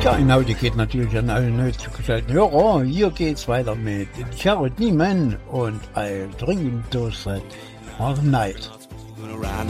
Ja, ein Audio geht natürlich an alle neu zugeschalteten Hörer. Hier geht's weiter mit Jared Neiman und I'll Drink Those Hard Night.